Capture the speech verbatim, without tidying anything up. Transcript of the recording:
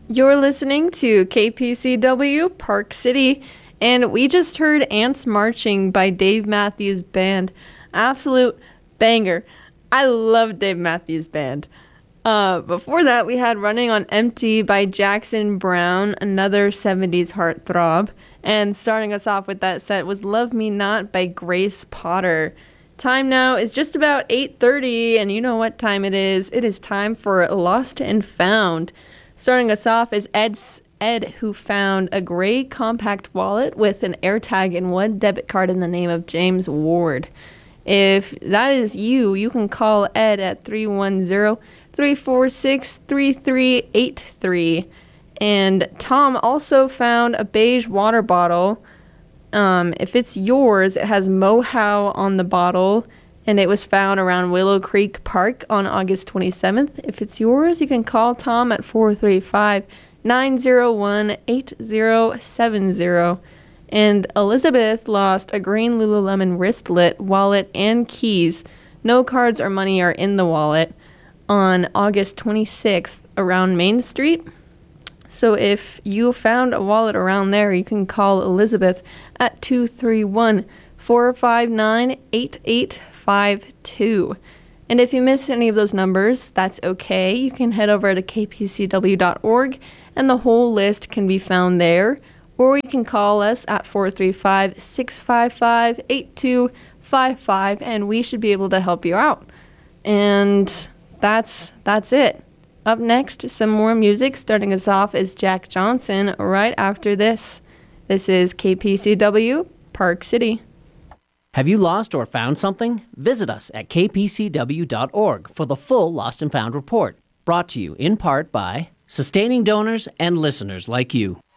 You're listening to K P C W Park City, and we just heard Ants Marching by Dave Matthews Band. Absolute banger. I love Dave Matthews Band. Uh, before that, we had Running on Empty by Jackson Browne, another seventies heartthrob. And starting us off with that set was Love Me Not by Grace Potter. Time now is just about eight thirty, and you know what time it is. It is time for Lost and Found. Starting us off is Ed's, Ed, who found a gray compact wallet with an AirTag and one debit card in the name of James Ward. If that is you, you can call Ed at three one zero, three four six, three three eight three. And Tom also found a beige water bottle. Um, if it's yours, it has Mohow on the bottle, and it was found around Willow Creek Park on August twenty-seventh. If it's yours, you can call Tom at four three five, nine zero one, eight zero seven zero. And Elizabeth lost a green Lululemon wristlet, wallet, and keys. No cards or money are in the wallet on August twenty-sixth around Main Street. So if you found a wallet around there, you can call Elizabeth at two three one, four five nine, eight eight five two. And if you miss any of those numbers, that's okay. You can head over to k p c w dot org, and the whole list can be found there. Or you can call us at four three five, six five five, eight two five five, and we should be able to help you out. And that's that's it. Up next, some more music. Starting us off is Jack Johnson right after this. This is K P C W, Park City. Have you lost or found something? Visit us at k p c w dot org for the full Lost and Found report. Brought to you in part by sustaining donors and listeners like you.